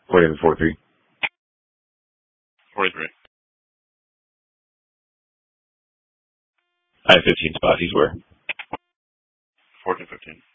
43. 43. I have 15 spots. He's where? 14, 15.